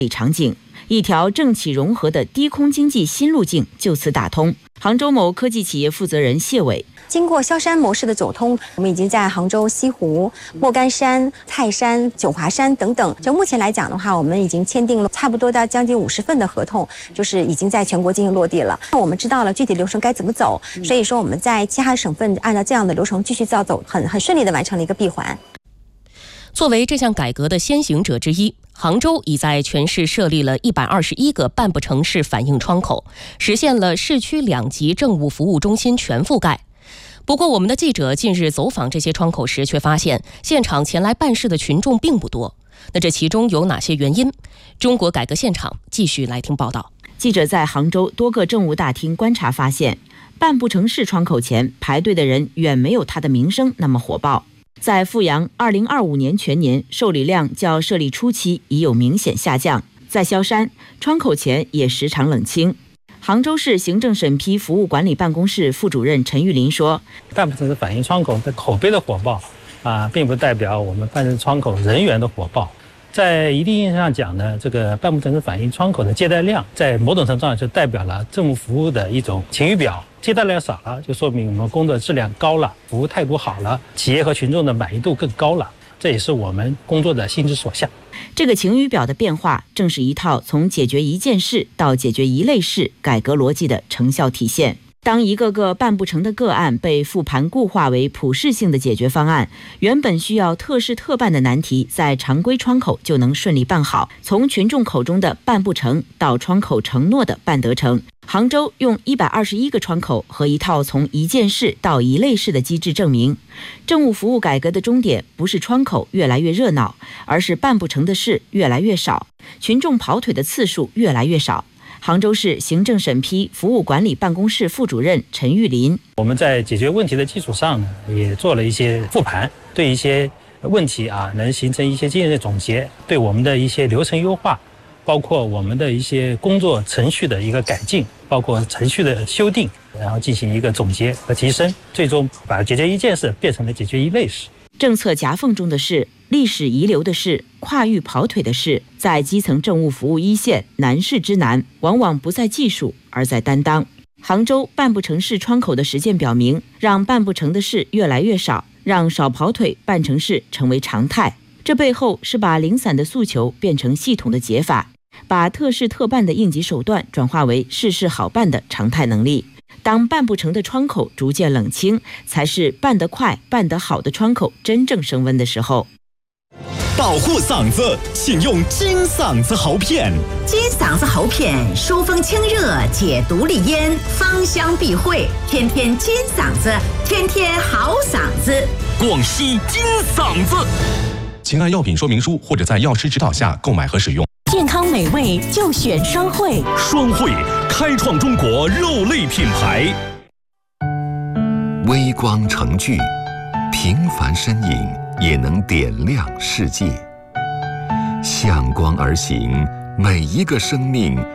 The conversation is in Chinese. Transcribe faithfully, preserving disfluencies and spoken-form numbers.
场景，一条政企融合的低空经济新路径就此打通。杭州某科技企业负责人谢伟。 经过萧山模式的走通，我们已经在杭州西湖、莫干山、泰山、九华山等等，就目前来讲的话，我们已经签订了差不多到将近五十份的合同，就是已经在全国进行落地了。我们知道了具体流程该怎么走，所以说我们在其他省份按照这样的流程继续照走，很很顺利的完成了一个闭环。 作为这项改革的先行者之一，杭州已在全市设立了一百二十一个办不成市反映窗口，实现了市区两级政务服务中心全覆盖。不过，我们的记者近日走访这些窗口时，却发现现场前来办事的群众并不多。那这其中有哪些原因？中国改革现场继续来听报道。 记者在杭州多个政务大厅观察发现，办不成市窗口前排队的人远没有他的名声那么火爆。在阜阳，二零二五年全年受理量较设立初期已有明显下降。在萧山，窗口前也时常冷清。杭州市行政审批服务管理办公室副主任陈玉林说：“ 办不成市反映窗口的口碑的火爆啊，并不代表我们办成窗口人员的火爆。在一定意义上讲呢，这个办不成市反映窗口的接待量，在某种程度上就代表了政务服务的一种晴雨表。接待量少了，就说明我们工作质量高了，服务态度好了，企业和群众的满意度更高了。这也是我们工作的心之所向。” 这个晴雨表的变化，正是一套从解决一件事到解决一类事改革逻辑的成效体现。当一个个办不成的个案被复盘固化为普适性的解决方案，原本需要特事特办的难题，在常规窗口就能顺利办好。从群众口中的办不成到窗口承诺的办得成，杭州用一百二十一个窗口和一套从一件事到一类事的机制证明，政务服务改革的终点不是窗口越来越热闹，而是办不成的事越来越少，群众跑腿的次数越来越少。杭州市行政审批服务管理办公室副主任陈玉林：“ 我们在解决问题的基础上呢，也做了一些复盘，对一些问题啊，能形成一些经验的总结，对我们的一些流程优化，包括我们的一些工作程序的一个改进，包括程序的修订，然后进行一个总结和提升，最终把解决一件事变成了解决一类事。 政策夹缝中的事，历史遗留的事，跨域跑腿的事，在基层政务服务一线，难事之难，往往不在技术，而在担当。杭州办不成市窗口的实践表明，让办不成的事越来越少，让少跑腿办成事成为常态。这背后是把零散的诉求变成系统的解法，把特事特办的应急手段转化为事事好办的常态能力。当办不成的窗口逐渐冷清，才是办得快、办得好的窗口真正升温的时候。 保护嗓子，请用金嗓子喉片。 金嗓子喉片疏风清热，解毒利咽，芳香避秽，天天金嗓子，天天好嗓子。 广西金嗓子，请按药品说明书或者在药师指导下购买和使用。 健康美味就选双汇， 双汇开创中国肉类品牌。 微光成炬，平凡身影也能点亮世界。向光而行，每一个生命